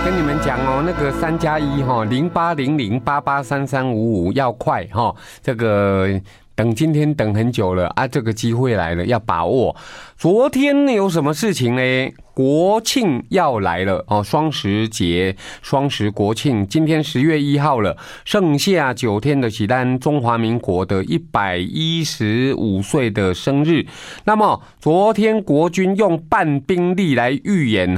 跟你们讲哦，那个3+1哈，0800883355要快哈，这个等今天等很久了啊，这个机会来了，要把握。昨天有什么事情呢？国庆要来了哦，双十节、双十国庆，今天10月1号了，剩下9天的是咱中华民国的115岁的生日。那么昨天国军用半兵力来预演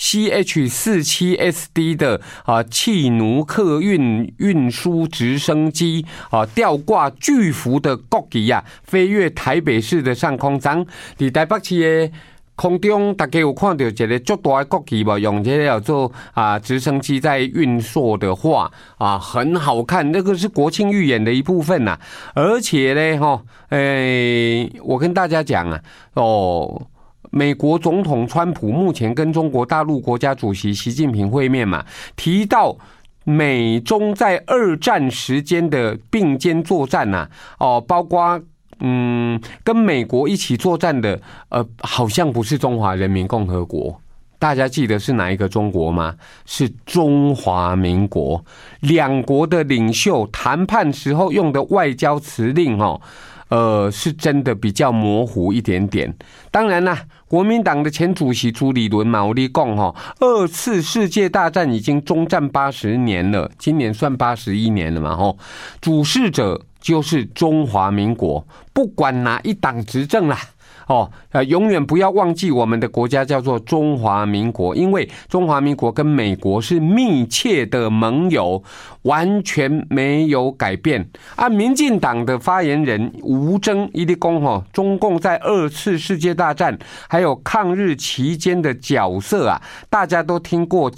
CH-47SD 的气奴客运输直升机吊挂巨幅的国旗飞越台北市的上空。在台北市的空中，大家有看到一个很大的国旗吗？用这个叫做直升机在运作的话很好看。那个是国庆预演的一部分呐。而且呢，我跟大家讲美国总统川普目前跟中国大陆国家主席习近平会面嘛，提到美中在2战时间的并肩作战包括跟美国一起作战的好像不是中华人民共和国。大家记得是哪一个中国吗？是中华民国。两国的领袖谈判时候用的外交辞令是真的比较模糊一点点。当然啦，国民党的前主席朱立伦嘛，我跟你讲2次世界大战已经终战80年了，今年算81年了嘛主事者就是中华民国，不管哪一党执政啦永远不要忘记我们的国家叫做中华民国，因为中华民国跟美国是密切的盟友，完全没有改变。民进党的发言人吴征一直说中共在2次世界大战还有抗日期间的角色大家都听过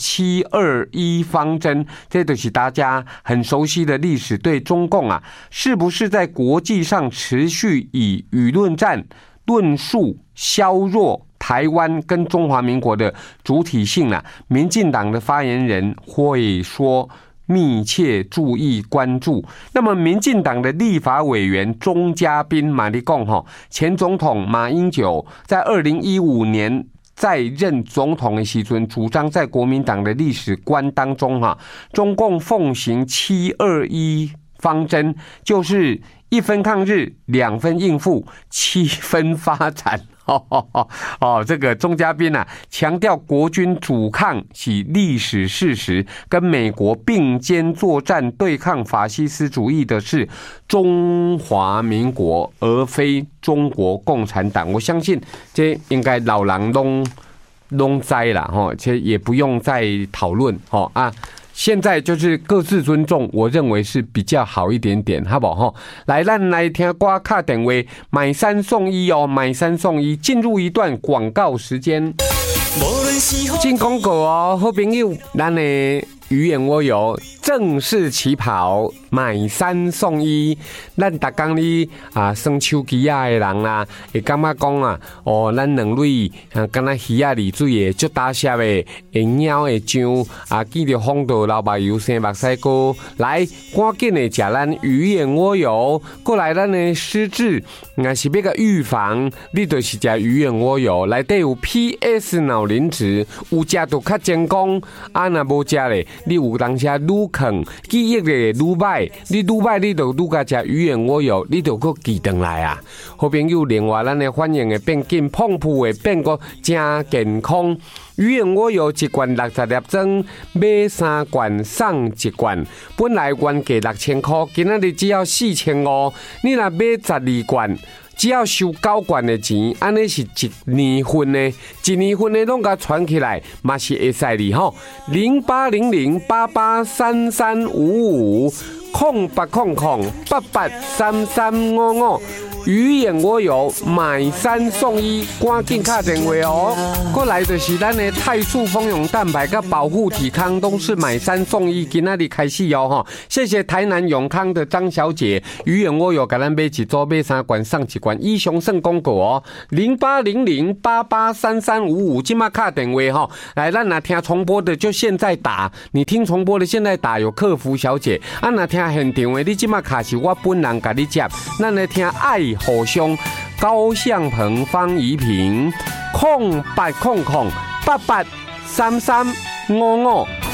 721方针，这都是大家很熟悉的历史。对中共是不是在国际上持续以舆论战论述削弱台湾跟中华民国的主体性民进党的发言人会说密切注意关注。那么民进党的立法委员钟嘉宾马立贡前总统马英九在2015年在任总统的时候主张在国民党的历史观当中中共奉行721方针，就是1分抗日，2分应付，7分发展。这个钟嘉宾强调国军阻抗是历史事实，跟美国并肩作战对抗法西斯主义的是中华民国，而非中国共产党。我相信这应该老人都知啦这也不用再讨论现在就是各自尊重，我认为是比较好一点点，好不好？来，咱来听歌卡电话，买3送1买3送1。进入一段广告时间，进广告好朋友，咱的鱼眼蜗牛正式起跑，买3送1。咱逐工哩耍手机的人会感觉讲咱两类敢若鱼离水的，足大声的，会鸟会上记得放到老爸油生目屎膏，来赶紧的食咱鱼眼蜗牛，过来咱的失智，若是要个预防，你就是食鱼眼蜗牛，内底有 PS 脑磷脂，有食就较健康，若无食咧。你有当时愈啃记忆咧愈歹，你愈歹你就愈加食鱼眼蜗牛，你就搁记回来好朋友，另外咱的反应会变紧，胖噗会变个真健康。鱼眼蜗牛1罐60粒装，买3罐送1罐，本来原价6000块，今仔日只要4500，你若买12罐。只要收9罐的钱，安尼是1年份的，1年份的拢甲传起来，嘛是会使哩0800883355，0800883355。鱼眼蜗牛买3送1，赶紧打电话过来就是咱的泰素蜂蛹蛋白跟保护体康都是买3送1，今仔日开始谢谢台南永康的张小姐，鱼眼蜗牛给咱买1组，买3罐送1罐，以上算广告0800883355，今麦打电话来，咱若听重播的就现在打，你听重播的现在打，有客服小姐若听现场的，你今麦卡是我本人给你接，咱来听爱互相高向鹏、方怡平，0800883355。